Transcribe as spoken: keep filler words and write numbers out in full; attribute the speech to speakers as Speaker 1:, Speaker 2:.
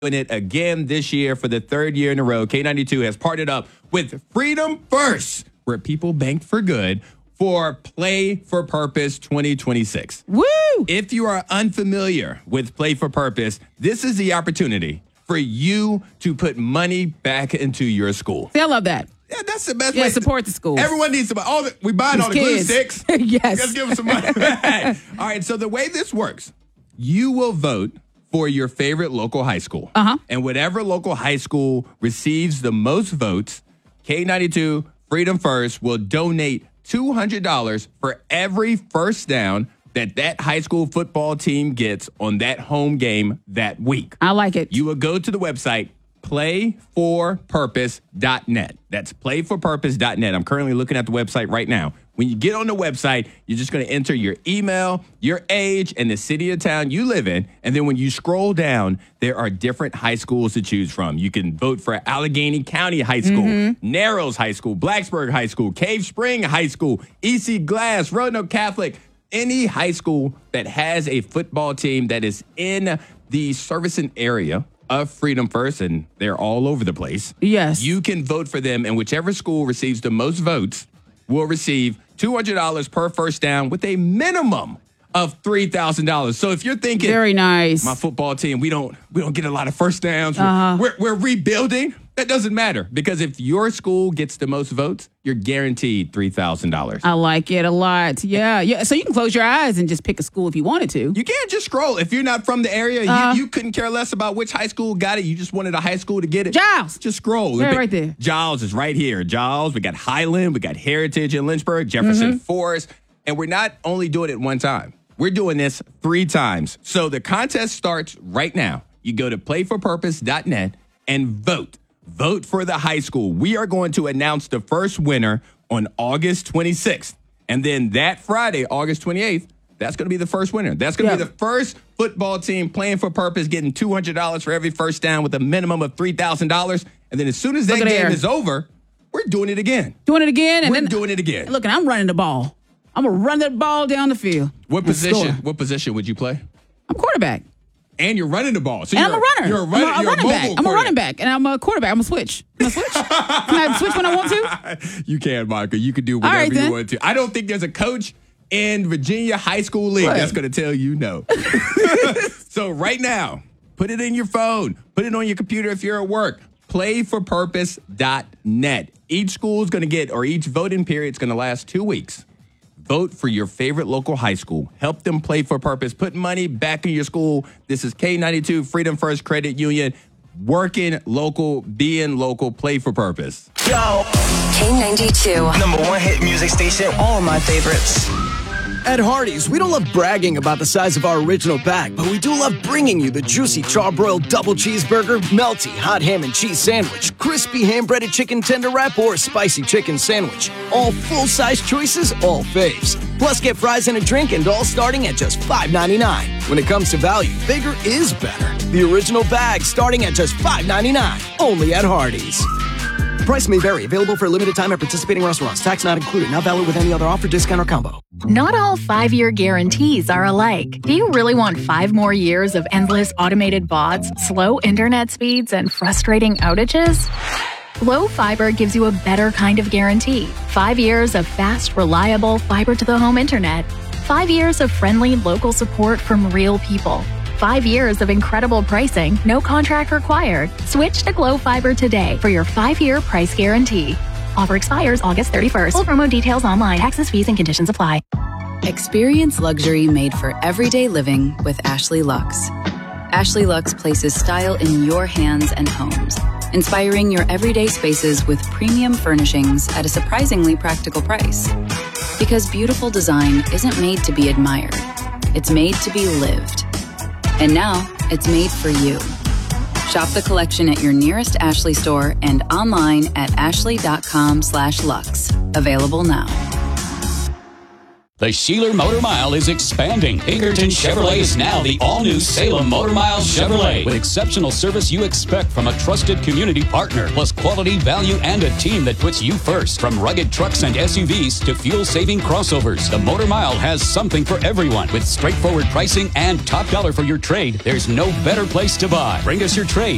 Speaker 1: doing it again this year for the third year in a row. K ninety-two has partnered up with Freedom First, where people bank for good, for Play for Purpose twenty twenty-six.
Speaker 2: Woo!
Speaker 1: If you are unfamiliar with Play for Purpose, this is the opportunity for you to put money back into your school.
Speaker 2: See, I love that.
Speaker 1: Yeah, that's the best
Speaker 2: Yeah,
Speaker 1: way.
Speaker 2: support the schools.
Speaker 1: Everyone needs some. All the, we buying all the glue
Speaker 2: kids.
Speaker 1: sticks.
Speaker 2: Yes.
Speaker 1: Let's give them some money. All right, so the way this works, you will vote for your favorite local high school.
Speaker 2: Uh-huh.
Speaker 1: And whatever local high school receives the most votes, K ninety-two Freedom First will donate two hundred dollars for every first down that that high school football team gets on that home game that week.
Speaker 2: I like it.
Speaker 1: You will go to the website, play for purpose dot net. That's play for purpose dot net. I'm currently looking at the website right now. When you get on the website, you're just going to enter your email, your age, and the city or town you live in. And then when you scroll down, there are different high schools to choose from. You can vote for Allegheny County High School, mm-hmm. Narrows High School, Blacksburg High School, Cave Spring High School, E C Glass, Roanoke Catholic, any high school that has a football team that is in the Servicing area of Freedom First, and they're all over the place.
Speaker 2: Yes.
Speaker 1: You can vote for them, and whichever school receives the most votes will receive two hundred dollars per first down with a minimum of three thousand dollars. So if you're thinking,
Speaker 2: very nice,
Speaker 1: my football team, we don't we don't get a lot of first downs.
Speaker 2: Uh-huh.
Speaker 1: We're, we're, we're rebuilding. That doesn't matter, because if your school gets the most votes, you're guaranteed three thousand dollars.
Speaker 2: I like it a lot. Yeah, yeah. So you can close your eyes and just pick a school if you wanted to.
Speaker 1: You can't just scroll. If you're not from the area, uh, you, you couldn't care less about which high school got it. You just wanted a high school to get it.
Speaker 2: Giles.
Speaker 1: Just scroll.
Speaker 2: Yeah, right there.
Speaker 1: Giles is right here. Giles, we got Highland, we got Heritage in Lynchburg, Jefferson mm-hmm. Forest. And we're not only doing it one time. We're doing this three times. So the contest starts right now. You go to play for purpose dot net and vote. Vote for the high school. We are going to announce the first winner on August twenty-sixth. And then that Friday, August twenty-eighth, that's going to be the first winner. That's going to
Speaker 2: yeah.
Speaker 1: be the first football team playing for purpose, getting two hundred dollars for every first down with a minimum of three thousand dollars. And then as soon as that game
Speaker 2: there.
Speaker 1: is over, we're doing it again.
Speaker 2: Doing it again? And
Speaker 1: we're
Speaker 2: then,
Speaker 1: doing it again.
Speaker 2: Look, and I'm running the ball. I'm going to run that ball down the field.
Speaker 1: What position? What position would you play?
Speaker 2: I'm quarterback.
Speaker 1: And you're running the ball. So
Speaker 2: and
Speaker 1: you're,
Speaker 2: I'm a runner.
Speaker 1: You're a, runner,
Speaker 2: I'm a, a
Speaker 1: you're
Speaker 2: running
Speaker 1: a
Speaker 2: back. I'm a running back. And I'm a quarterback. I'm a switch. Can I switch? Can I switch when I want to?
Speaker 1: You can, Monica. You can do whatever
Speaker 2: right,
Speaker 1: you
Speaker 2: then.
Speaker 1: want to. I don't think there's a coach in Virginia High School League
Speaker 2: what?
Speaker 1: that's going to tell you no. So right now, put it in your phone. Put it on your computer if you're at work. play for purpose dot net. Each school is going to get, or each voting period is going to last two weeks. Vote for your favorite local high school. Help them play for purpose. Put money back in your school. This is K ninety-two Freedom First Credit Union. Working local, being local, play for purpose.
Speaker 3: Yo.
Speaker 4: K ninety-two.
Speaker 3: Number one hit music station. All my favorites.
Speaker 5: At Hardee's, we don't love bragging about the size of our original bag, but we do love bringing you the juicy charbroiled double cheeseburger, melty hot ham and cheese sandwich, crispy ham-breaded chicken tender wrap, or spicy chicken sandwich. All full-size choices, all faves. Plus, get fries and a drink, and all starting at just five ninety-nine. When it comes to value, bigger is better. The original bag starting at just five ninety-nine. Only at Hardee's. Price may vary. Available for a limited time at participating restaurants. Tax not included. Not valid with any other offer, discount, or combo.
Speaker 6: Not all five-year guarantees are alike. Do you really want five more years of endless automated bots, slow internet speeds, and frustrating outages? Glow Fiber gives you a better kind of guarantee. Five years of fast, reliable fiber-to-the-home internet. Five years of friendly local support from real people. Five years of incredible pricing, no contract required. Switch to Glow Fiber today for your five-year price guarantee. Offer expires August thirty-first. Full promo details online. Taxes, fees, and conditions apply.
Speaker 7: Experience luxury made for everyday living with Ashley Luxe. Ashley Luxe places style in your hands and homes, inspiring your everyday spaces with premium furnishings at a surprisingly practical price. Because beautiful design isn't made to be admired. It's made to be lived. And now, it's made for you. Shop the collection at your nearest Ashley store and online at ashley.com slash luxe. Available now.
Speaker 8: The Sheeler Motor Mile is expanding. Pinkerton Chevrolet is now the all-new Salem Motor Mile Chevrolet. With exceptional service you expect from a trusted community partner, plus quality, value, and a team that puts you first. From rugged trucks and S U Vs to fuel-saving crossovers, the Motor Mile has something for everyone. With straightforward pricing and top dollar for your trade, there's no better place to buy. Bring us your trade